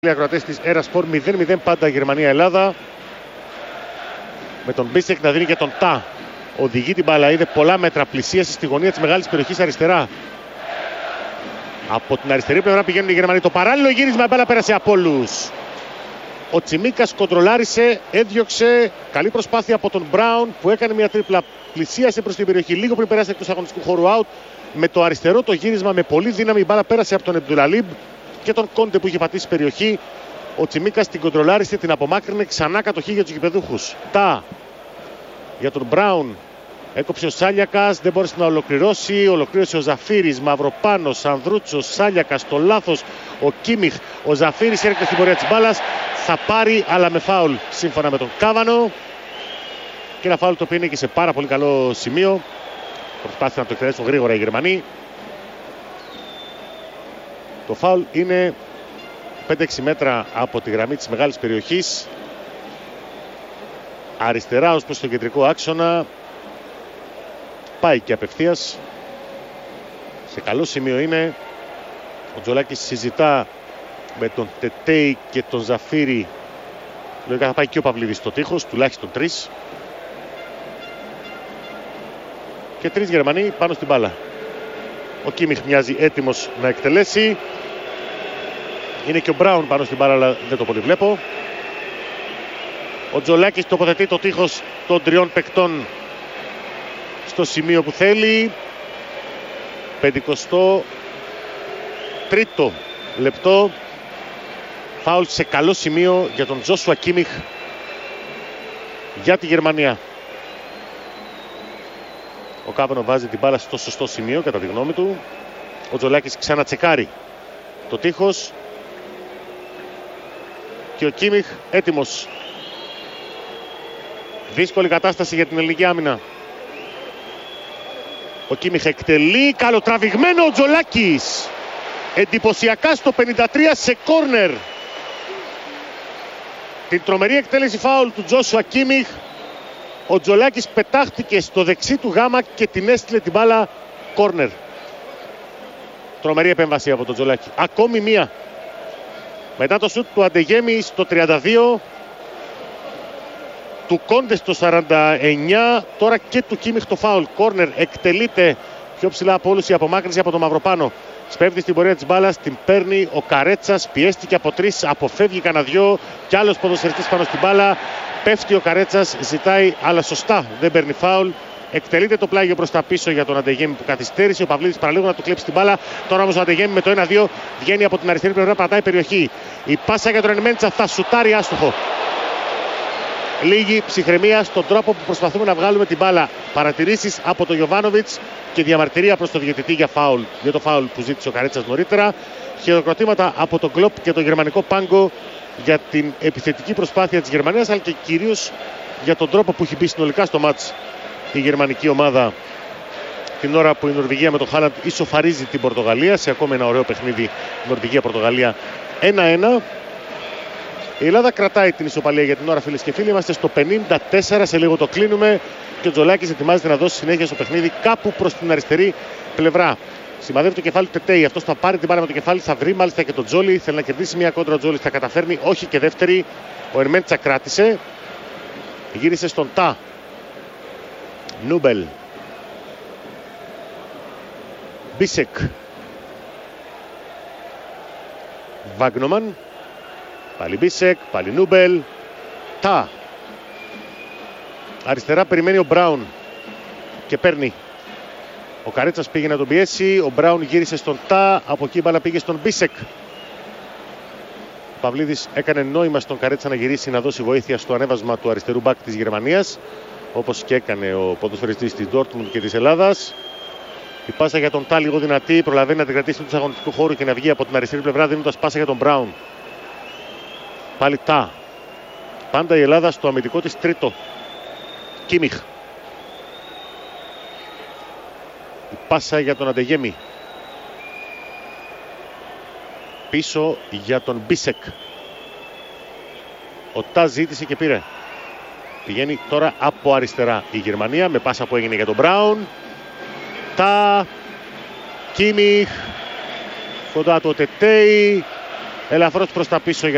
Ακροατές της Erasport 0-0 πάντα Γερμανία-Ελλάδα. Με τον Μπίσεκ να δίνει και τον Τα. Οδηγεί την μπάλα, είδε πολλά μέτρα, πλησίαση στη γωνία της μεγάλης περιοχής αριστερά. Από την αριστερή πλευρά πηγαίνουν οι Γερμανοί. Το παράλληλο γύρισμα, η μπάλα πέρασε από όλους. Ο Τσιμίκας κοντρολάρισε, έδιωξε. Καλή προσπάθεια από τον Μπράουν που έκανε μια τρίπλα. Πλησίασε προς την περιοχή λίγο πριν περάσει εκτός αγωνιστικού χώρου out. Με το αριστερό το γύρισμα με πολύ δύναμη η μπάλα πέρασε από τον Εμπτουλαλίμπ και τον Κόντε που είχε πατήσει περιοχή. Ο Τσιμίκας την κοντρολάρισε, την απομάκρυνε, ξανά κατοχή για τους γηπεδούχους. Τα για τον Μπράουν. Έκοψε ο Σάλιακας, δεν μπόρεσε να ολοκληρώσει. Ολοκλήρωσε ο Ζαφύρης, Μαυροπάνος, Ανδρούτσος, Σάλιακας, το λάθος. Ο Κίμιχ, ο Ζαφύρης έρχεται στην πορεία της μπάλας. Θα πάρει, αλλά με φάουλ σύμφωνα με τον Κάβανο. Και ένα φάουλ το οποίο είναι και σε πάρα πολύ καλό σημείο. Προσπάθησαν να το εκτελέσουν γρήγορα οι Γερμανοί. Το φάουλ είναι 5-6 μέτρα από τη γραμμή της μεγάλης περιοχής. Αριστερά ως προς τον κεντρικό άξονα. Πάει και απευθείας. Σε καλό σημείο είναι. Ο Τζολάκης συζητά με τον Τετέι και τον Ζαφύρη. Λογικά θα πάει και ο Παυλίδης στο τείχος, τουλάχιστον 3. Και 3 Γερμανοί πάνω στην μπάλα. Ο Κίμιχ μοιάζει έτοιμος να εκτελέσει. Είναι και ο Μπράουν πάνω στην μπάλα, αλλά δεν το πολύ βλέπω. Ο Τζολάκης τοποθετεί το τείχος των 3 παικτών στο σημείο που θέλει. 53ο λεπτό. Φάουλ σε καλό σημείο για τον Τζόσουα Κίμιχ για τη Γερμανία. Ο Κάβανο βάζει την μπάλα στο σωστό σημείο κατά τη γνώμη του. Ο Τζολάκης ξανατσεκάρει το τείχος. Και ο Κίμιχ έτοιμος. Δύσκολη κατάσταση για την ελληνική άμυνα. Ο Κίμιχ εκτελεί, καλοτραβηγμένο ο Τζολάκης. Εντυπωσιακά στο 53 σε κόρνερ. Την τρομερή εκτέλεση φάουλ του Τζόσουα Κίμιχ. Ο Τζολάκης πετάχτηκε στο δεξί του γάμα και την έστειλε την μπάλα κόρνερ. Τρομερή επέμβαση από τον Τζολάκη. Ακόμη μία. Μετά το σουτ του Αντεγέμι στο 32. Του Κόντε στο 49. Τώρα και του Κίμιχ το φάουλ. Κόρνερ εκτελείται πιο ψηλά από όλους η απομάκρυνση από τον Μαυροπάνο. Σπέβδει στην πορεία της μπάλας, την παίρνει ο Καρέτσας. Πιέστηκε από 3, αποφεύγει κανένα 2. Κι άλλος ποδοσφαιριστής πάνω στην μπάλα. Πέφτει ο Καρέτσας, ζητάει, αλλά σωστά δεν παίρνει φάουλ. Εκτελείται το πλάγιο προς τα πίσω για τον Αντεγέμι που καθυστέρησε. Ο Παυλίδης παραλίγο να του κλέψει την μπάλα. Τώρα όμως ο Αντεγέμι με το 1-2 βγαίνει από την αριστερή πλευρά, πατάει περιοχή. Η πάσα για τον Ενμέντσα θα σουτάρει άστοχο. Λίγη ψυχραιμία στον τρόπο που προσπαθούμε να βγάλουμε την μπάλα. Παρατηρήσεις από τον Γιοβάνοβιτς και διαμαρτυρία προς τον διαιτητή για το φάουλ που ζήτησε ο Καρέτσας νωρίτερα. Χειροκροτήματα από τον Κλοπ και τον γερμανικό πάγκο για την επιθετική προσπάθεια της Γερμανίας, αλλά και κυρίως για τον τρόπο που έχει μπει συνολικά στο μάτς η γερμανική ομάδα την ώρα που η Νορβηγία με τον Χάλαντ ισοφαρίζει την Πορτογαλία σε ακόμα ένα ωραίο παιχνίδι. Νορβηγία-Πορτογαλία 1-1. Η Ελλάδα κρατάει την ισοπαλία για την ώρα, φίλες και φίλοι. Είμαστε στο 54, σε λίγο το κλείνουμε και ο Τζολάκης ετοιμάζεται να δώσει συνέχεια στο παιχνίδι κάπου προς την αριστερή πλευρά. Σημαδεύει το κεφάλι του Τετέι. Αυτό θα πάρει την μπάλα με το κεφάλι, θα βρει μάλιστα και τον Τζόλι. Θέλει να κερδίσει μια κόντρα ο Τζόλι, θα καταφέρνει. Όχι και δεύτερη. Ο Ερμέντσα κράτησε. Γύρισε στον Τα. Νούμπελ. Μπίσεκ. Βάγνομαν. Πάλι Μπίσεκ, πάλι Νούμπελ. Τα. Αριστερά περιμένει ο Μπράουν και παίρνει. Ο Καρέτσας πήγε να τον πιέσει, ο Μπράουν γύρισε στον Τα, από εκεί η μπάλα πήγε στον Μπίσεκ. Ο Παυλίδης έκανε νόημα στον Καρέτσα να γυρίσει να δώσει βοήθεια στο ανέβασμα του αριστερού μπακ της Γερμανίας, όπως και έκανε ο ποδοσφαιριστής της Ντόρτμουντ και της Ελλάδας. Η πάσα για τον Τα λίγο δυνατή, προλαβαίνει να την κρατήσει του αγωνιστικού χώρου και να βγει από την αριστερή πλευρά, δίνοντας πάσα για τον Μπράουν. Πάλι Τα. Πάντα η Ελλάδα στο αμυντικό της τρίτο. Κίμιχ. Η πάσα για τον Αντεγέμι. Πίσω για τον Μπίσεκ. Ο Τα ζήτησε και πήρε. Πηγαίνει τώρα από αριστερά η Γερμανία με πάσα που έγινε για τον Μπράουν. Τα. Κίμιχ. Κοντά του ο Τετέι. Ελαφρώς προς τα πίσω για